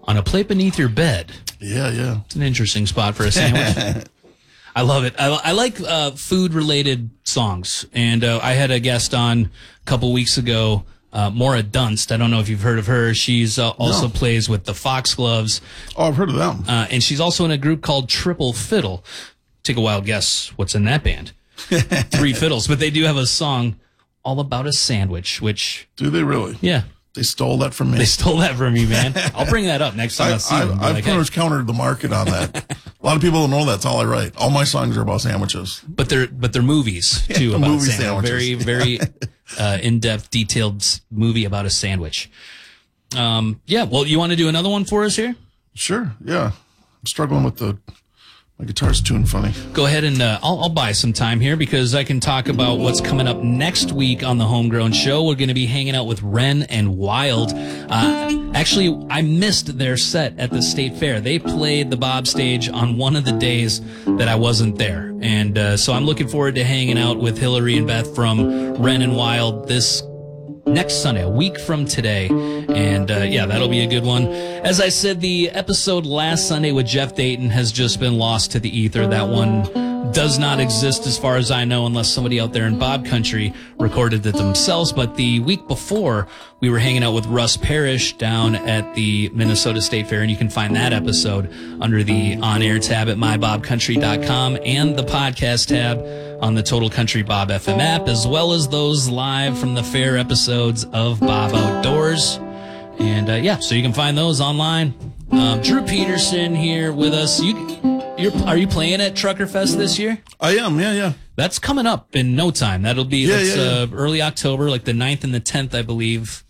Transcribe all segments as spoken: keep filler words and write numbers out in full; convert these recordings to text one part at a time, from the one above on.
on a plate beneath your bed. Yeah, yeah. It's an interesting spot for a sandwich. I love it. I, I like uh, food-related songs, and uh, I had a guest on a couple weeks ago, uh, Maura Dunst. I don't know if you've heard of her. She's uh, also no. plays with the Foxgloves. Oh, I've heard of them. Uh, and she's also in a group called Triple Fiddle. Take a wild guess what's in that band. Three fiddles. But they do have a song all about a sandwich, which... Do they really? Yeah. They stole that from me. They stole that from you, man. I'll bring that up next time I, I see I, them. I've Like, pretty hey. much countered the market on that. A lot of people don't know that's all I write. All my songs are about sandwiches. But they're but they're movies too Yeah, about movie sandwich. sandwiches. Very very uh, in depth, detailed s- movie about a sandwich. Um, yeah. Well, you want to do another one for us here? Sure, yeah. I'm struggling with the... My guitar's tuned funny. Go ahead and uh, I'll, I'll buy some time here because I can talk about what's coming up next week on the Homegrown Show. We're going to be hanging out with Ren and Wild. Uh, actually, I missed their set at the State Fair. They played the Bob stage on one of the days that I wasn't there. And uh, so I'm looking forward to hanging out with Hillary and Beth from Ren and Wild this next Sunday, a week from today. And, uh, yeah, that'll be a good one. As I said, the episode last Sunday with Jeff Dayton has just been lost to the ether. That one does not exist as far as I know, unless somebody out there in Bob Country recorded it themselves. But the week before, we were hanging out with Russ Parrish down at the Minnesota State Fair, and you can find that episode under the on-air tab at my bob country dot com and the podcast tab on the Total Country Bob F M app, as well as those live from the fair episodes of Bob Outdoors. And, uh, yeah, so you can find those online. Um, Drew Peterson here with us. You, you're, are you playing at Trucker Fest this year? I am, yeah, yeah. That's coming up in no time. That'll be Yeah, that's, yeah, yeah. Uh, early October, like the ninth and the tenth, I believe.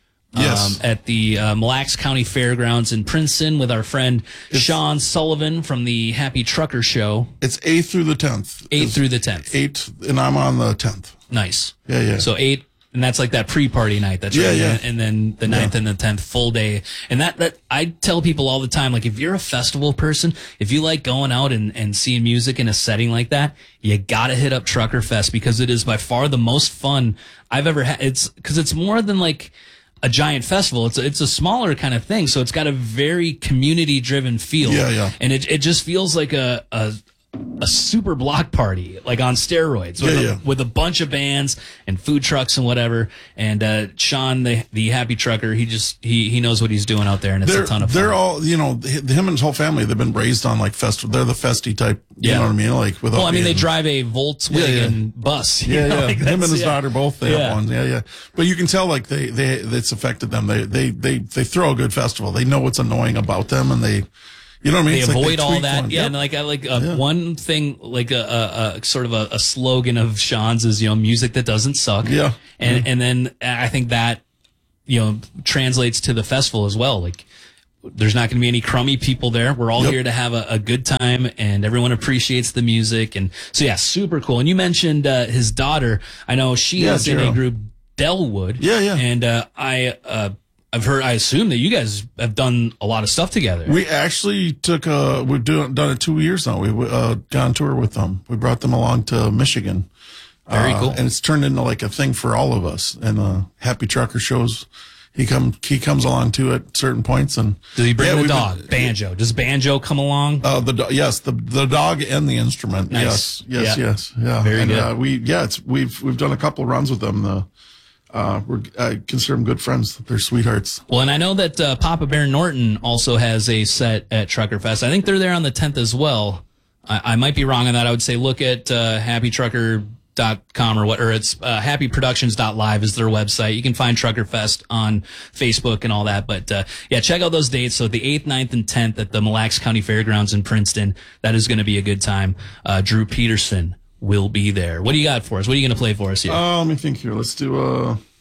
Yes. Um, at the uh, Mille Lacs County Fairgrounds in Princeton with our friend Sean Sullivan from the Happy Trucker Show. It's eighth through the tenth. eighth through the tenth. eighth, and I'm on the tenth. Nice. Yeah, yeah. So eight, and that's like that pre-party night. That's Yeah, right. yeah. And then the ninth Yeah. and the tenth full day. And that, that, I tell people all the time, like, if you're a festival person, if you like going out and, and seeing music in a setting like that, you gotta hit up Trucker Fest because it is by far the most fun I've ever had. It's, cause it's more than like a giant festival. It's a, it's a smaller kind of thing. So it's got a very community driven feel. Yeah, yeah. And it, it just feels like a, a, a super block party, like on steroids, with, Yeah, a, yeah. with a bunch of bands and food trucks and whatever. And uh, Sean, the the happy trucker, he just he he knows what he's doing out there, and it's They're, a ton of fun. they're all, you know, h- him and his whole family, they've been raised on like festival. They're the festy type, you Yeah. know what I mean? Like, without well, I mean, they being- drive a Volkswagen Yeah, yeah. bus. you Yeah, know, yeah. like Him and that's- his yeah. daughter both, they Yeah. have one. Yeah, yeah. But you can tell, like, they, they, it's affected them. They, they, they, they throw a good festival. They know what's annoying about them, and they, you know what I mean? They It's like avoid all tweak that, one. yeah. Yep. And like I like uh, Yeah. one thing, like a, a, a sort of a, a slogan of Sean's is, you know, music that doesn't suck. Yeah. And and then I think that, you know, translates to the festival as well. Like, there's not going to be any crummy people there. We're all Yep. here to have a, a good time, and everyone appreciates the music. And so, yeah, super cool. And you mentioned uh, his daughter. I know she Yeah, is in a Jero. group, Delwood. Yeah, yeah. And uh, I, uh, I've heard, I assume that you guys have done a lot of stuff together. We actually took a, we've do, done it two years now. We've uh, gone on tour with them. We brought them along to Michigan. Very Uh, cool. And it's turned into like a thing for all of us. And uh, Happy Trucker shows, he come he comes along too at certain points. And Does he bring Yeah, the we've dog? been- Banjo. Does Banjo come along? Uh, the do- yes, the the dog and the instrument. Nice. Yes, yes, Yeah. yes. Yeah, Very and, good. Uh, we yeah, it's we've we've done a couple runs with them. The uh, we're I consider them good friends. They're sweethearts. Well, and I know that uh, Papa Bear Norton also has a set at Trucker Fest. I think they're there on the tenth as well. I, I might be wrong on that. I would say look at uh, happy trucker dot com or what, or it's uh, happy productions dot live is their website. You can find Trucker Fest on Facebook and all that. But uh, yeah, check out those dates. So the eighth, ninth, and tenth at the Mille Lacs County Fairgrounds in Princeton. That is going to be a good time. Uh, Drew Peterson will be there. What do you got for us? What are you going to play for us here? Uh, let me think here. Let's do uh